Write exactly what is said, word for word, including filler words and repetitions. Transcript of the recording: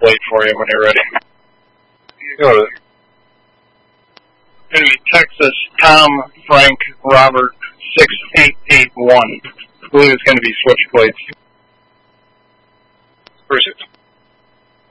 switchblade for you when you're ready. Go to It's going to be Texas Tom Frank Robert six eight eight one. I believe it's going to be switchblades. Where is it?